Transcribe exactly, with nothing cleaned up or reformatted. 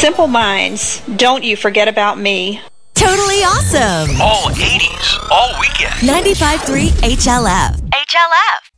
Simple Minds, Don't You Forget About Me. Totally awesome. All eighties, all weekend. ninety-five point three H L F. H L F.